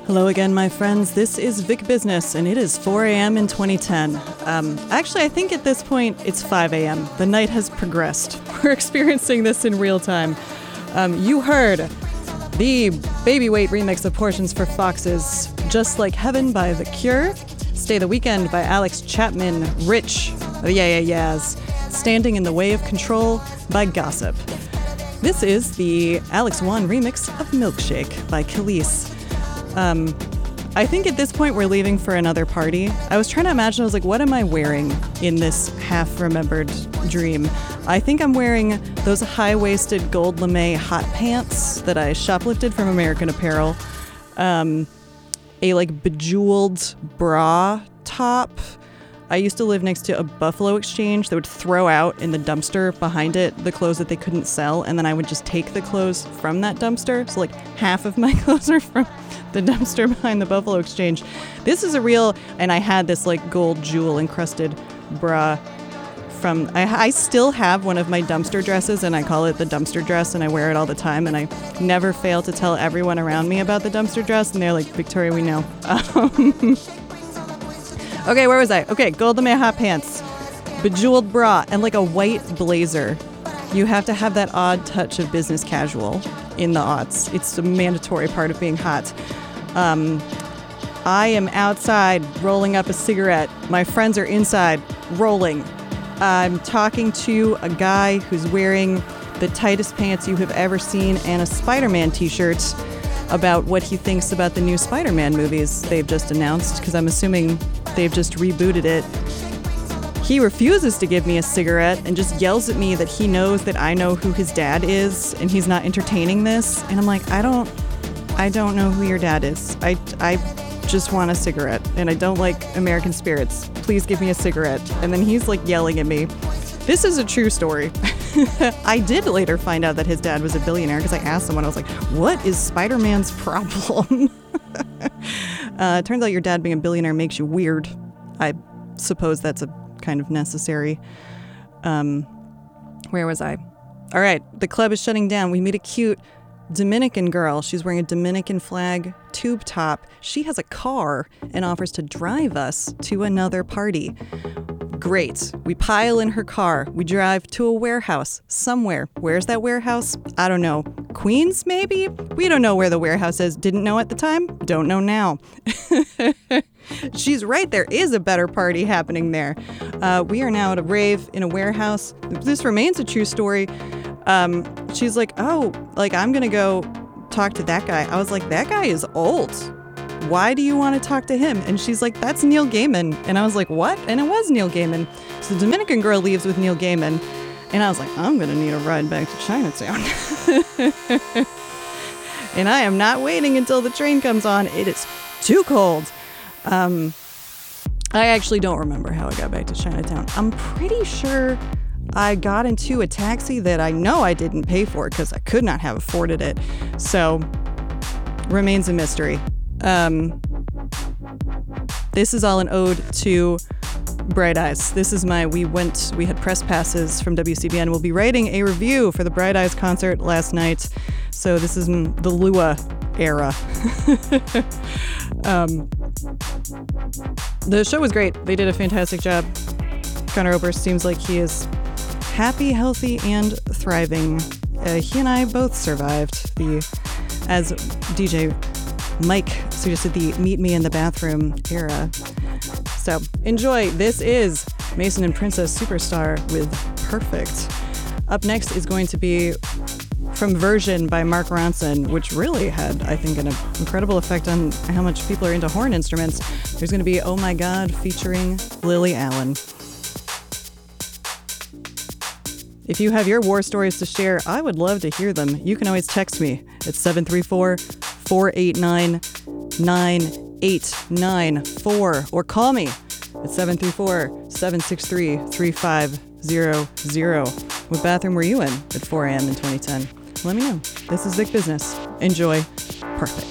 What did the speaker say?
Hello again, my friends. This is Vic Business, and it is 4 a.m. in 2010. Actually, I think at this point, it's 5 a.m. The night has progressed. We're experiencing this in real time. You heard the Baby Weight remix of Portions for Foxes, Just Like Heaven by The Cure, Stay the Weekend by Alex Chapman, Rich, the Yeah Yeah Yeahs, Standing in the Way of Control by Gossip. This is the Alex One remix of Milkshake by Khalees. I think at this point we're leaving for another party. I was trying to imagine, I was like, what am I wearing in this half-remembered dream? I think I'm wearing those high-waisted gold lame hot pants that I shoplifted from American Apparel, a like bejeweled bra top. I used to live next to a Buffalo Exchange that would throw out in the dumpster behind it the clothes that they couldn't sell, and then I would just take the clothes from that dumpster. So like half of my clothes are from the dumpster behind the Buffalo Exchange. This is a real, and I had this like gold jewel encrusted bra from, I still have one of my dumpster dresses, and I call it the dumpster dress, and I wear it all the time, and I never fail to tell everyone around me about the dumpster dress, and they're like, Victoria, we know. Okay, where was I? Okay, gold lame hot pants, bejeweled bra, and like a white blazer. You have to have that odd touch of business casual in the aughts. It's a mandatory part of being hot. I am outside rolling up a cigarette. My friends are inside rolling. I'm talking to a guy who's wearing the tightest pants you have ever seen and a Spider-Man t-shirt about what he thinks about the new Spider-Man movies they've just announced, because I'm assuming they've just rebooted it. He refuses to give me a cigarette and just yells at me that he knows that I know who his dad is and he's not entertaining this. And I'm like, I don't know who your dad is. I just want a cigarette, and I don't like American spirits. Please give me a cigarette. And then he's like yelling at me. This is a true story. I did later find out that his dad was a billionaire because I asked someone, I was like, what is Spider-Man's problem? It turns out your dad being a billionaire makes you weird. I suppose that's a kind of necessary. Where was I? All right, the club is shutting down. We meet a cute Dominican girl. She's wearing a Dominican flag tube top. She has a car and offers to drive us to another party. Great. We pile in her car. We drive to a warehouse somewhere. Where's that warehouse? I don't know. Queens, maybe? We don't know where the warehouse is. Didn't know at the time. Don't know now. She's right. There is a better party happening there. We are now at a rave in a warehouse. This remains a true story. She's like, oh, like I'm going to go talk to that guy. I was like, that guy is old. Why do you want to talk to him? And she's like, that's Neil Gaiman. And I was like, what? And it was Neil Gaiman. So the Dominican girl leaves with Neil Gaiman. And I was like, I'm going to need a ride back to Chinatown. And I am not waiting until the train comes on. It is too cold. I actually don't remember how I got back to Chinatown. I'm pretty sure I got into a taxi that I know I didn't pay for because I could not have afforded it. So, remains a mystery. This is all an ode to Bright Eyes. This is we had press passes from WCBN. We'll be writing a review for the Bright Eyes concert last night. So this is the Lua era. The show was great. They did a fantastic job. Conor Oberst seems like he is happy, healthy, and thriving. He and I both survived as DJ Mike suggested, the meet me in the bathroom era. So enjoy. This is Mason and Princess Superstar with Perfect. Up next is going to be from Version by Mark Ronson, which really had, I think, an incredible effect on how much people are into horn instruments. There's going to be Oh My God featuring Lily Allen. If you have your war stories to share, I would love to hear them. You can always text me at 734-489-9894 or call me at 734-763-3500. What bathroom were you in at 4 a.m. in 2010? Let me know. This is Vic Business. Enjoy. Perfect.